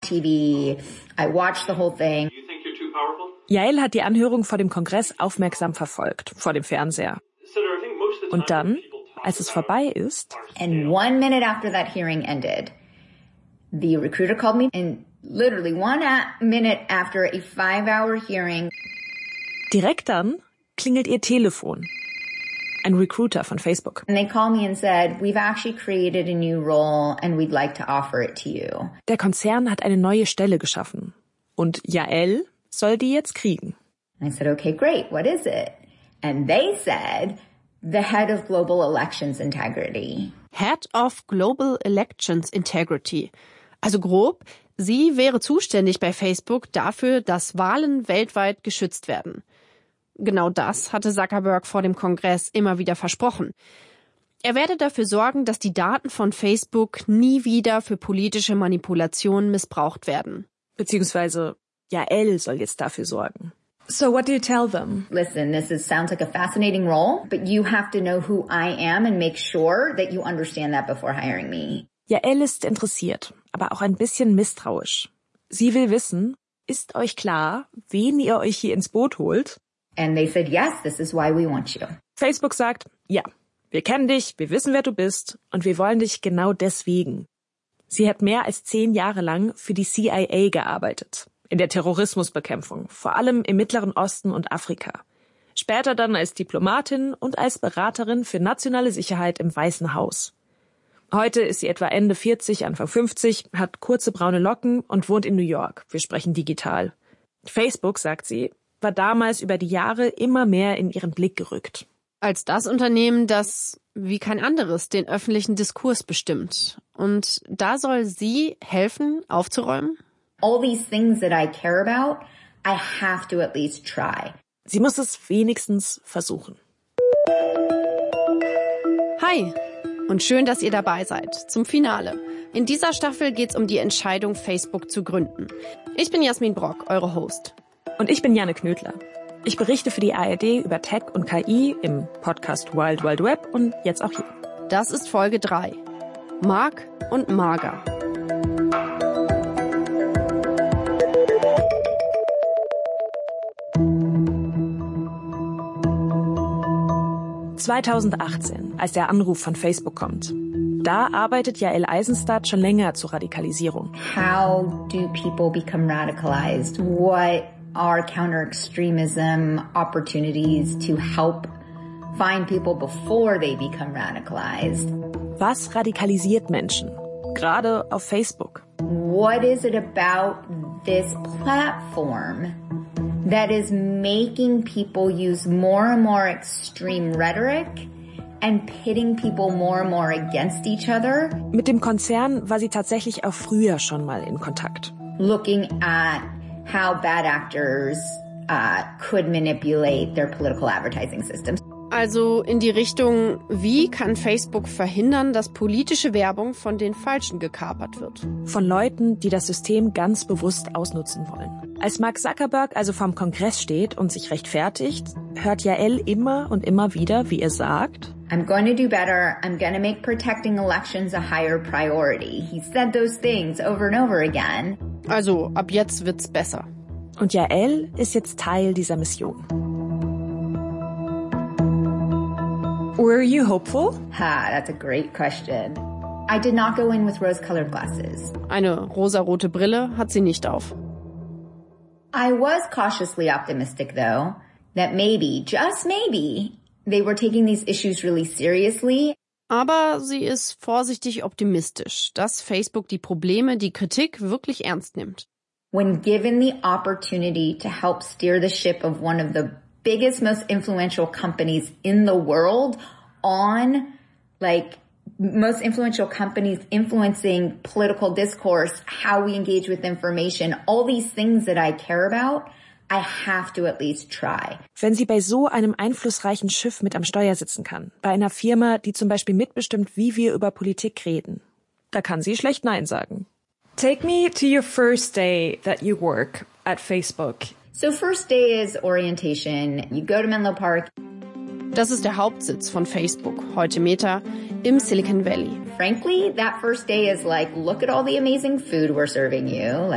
TV. I watched the whole thing. Yael hat die Anhörung vor dem Kongress aufmerksam verfolgt, vor dem Fernseher. Und dann, als es vorbei ist... And 1 minute after that hearing ended, the recruiter called me and literally 1 minute after a 5-hour hearing... Direkt dann klingelt ihr Telefon. Ein Recruiter von Facebook. And they called me and said, we've actually created a new role and we'd like to offer it to you. Der Konzern hat eine neue Stelle geschaffen. Und Yael soll die jetzt kriegen. And I said, okay, great. What is it? And they said, the head of global elections integrity. Head of Global Elections Integrity. Also grob, sie wäre zuständig bei Facebook dafür, dass Wahlen weltweit geschützt werden. Genau das hatte Zuckerberg vor dem Kongress immer wieder versprochen. Er werde dafür sorgen, dass die Daten von Facebook nie wieder für politische Manipulationen missbraucht werden. Beziehungsweise Yael soll jetzt dafür sorgen. So what do you tell them? Listen, sounds like a fascinating role, but you have to know who I am and make sure that you understand that before hiring me. Yael ist interessiert, aber auch ein bisschen misstrauisch. Sie will wissen, ist euch klar, wen ihr euch hier ins Boot holt? And they said, yes, this is why we want you. Facebook sagt, ja, wir kennen dich, wir wissen, wer du bist und wir wollen dich genau deswegen. Sie hat mehr als 10 Jahre lang für die CIA gearbeitet. In der Terrorismusbekämpfung, vor allem im Mittleren Osten und Afrika. Später dann als Diplomatin und als Beraterin für nationale Sicherheit im Weißen Haus. Heute ist sie etwa Ende 40, Anfang 50, hat kurze braune Locken und wohnt in New York. Wir sprechen digital. Facebook, sagt sie, war damals über die Jahre immer mehr in ihren Blick gerückt. Als das Unternehmen, das wie kein anderes den öffentlichen Diskurs bestimmt. Und da soll sie helfen, aufzuräumen? All these things that I care about, I have to at least try. Sie muss es wenigstens versuchen. Hi und schön, dass ihr dabei seid zum Finale. In dieser Staffel geht's um die Entscheidung, Facebook zu gründen. Ich bin Jasmin Brock, eure Host. Und ich bin Janne Knödler. Ich berichte für die ARD über Tech und KI im Podcast Wild Wild Web und jetzt auch hier. Das ist Folge 3. Mark und Marga. ...2018, als der Anruf von Facebook kommt. Da arbeitet Yael Eisenstadt schon länger zur Radikalisierung. How do people become radicalized? What are counter-extremism opportunities to help find people before they become radicalized? Was radikalisiert Menschen? Gerade auf Facebook. What is it about this platform that is making people use more and more extreme rhetoric and pitting people more and more against each other? Mit dem Konzern war sie tatsächlich auch früher schon mal in Kontakt. Looking at how bad actors could manipulate their political advertising systems. Also in die Richtung, wie kann Facebook verhindern, dass politische Werbung von den Falschen gekapert wird? Von Leuten, die das System ganz bewusst ausnutzen wollen. Als Mark Zuckerberg also vorm Kongress steht und sich rechtfertigt, hört Yael immer und immer wieder, wie er sagt: I'm going to do better. I'm going to make protecting elections a higher priority. He said those things over and over again. Also ab jetzt wird's besser. Und Yael ist jetzt Teil dieser Mission. Were you hopeful? That's a great question. I did not go in with rose-colored glasses. Eine rosarote Brille hat sie nicht auf. I was cautiously optimistic, though, that maybe, just maybe, they were taking these issues really seriously. Aber sie ist vorsichtig optimistisch, dass Facebook die Probleme, die Kritik wirklich ernst nimmt. When given the opportunity to help steer the ship of one of the biggest, most influential companies in the world on, most influential companies influencing political discourse, how we engage with information, all these things that I care about, I have to at least try. Wenn sie bei so einem einflussreichen Schiff mit am Steuer sitzen kann, bei einer Firma, die zum Beispiel mitbestimmt, wie wir über Politik reden, da kann sie schlecht Nein sagen. Take me to your first day that you work at Facebook. So first day is orientation. You go to Menlo Park. Das ist der Hauptsitz von Facebook, heute Meta, im Silicon Valley. Frankly, that first day is like, look at all the amazing food we're serving you.